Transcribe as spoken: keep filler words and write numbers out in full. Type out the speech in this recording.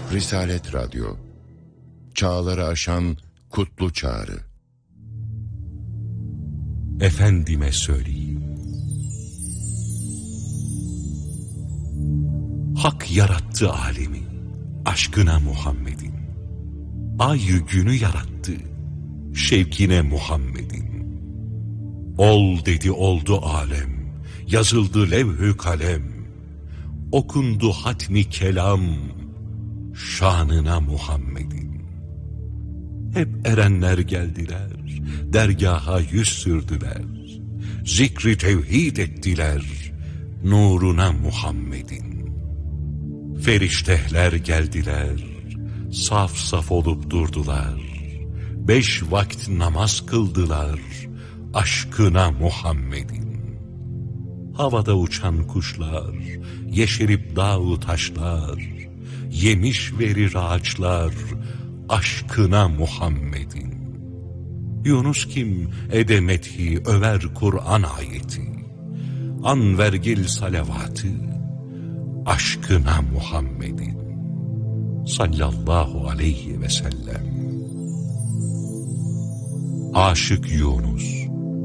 Risalet Radyo, çağları aşan kutlu çağrı. Efendime söyleyeyim. Hak yarattı alemi, aşkına Muhammed'in. Ay günü yarattı, şevkine Muhammed'in. Ol dedi oldu alem, yazıldı levh-ü kalem. Okundu hatmi kelam, şanına Muhammed'in. Hep erenler geldiler, dergaha yüz sürdüler. Zikri tevhid ettiler, nuruna Muhammed'in. Feriştehler geldiler, saf saf olup durdular. Beş vakit namaz kıldılar, aşkına Muhammed'in. Havada uçan kuşlar, yeşerip dağ taşlar, yemiş verir ağaçlar, aşkına Muhammed'in. Yunus kim edemethi över Kur'an ayeti, an vergil salavatı, aşkına Muhammed'in. Sallallahu aleyhi ve sellem. Aşık Yunus.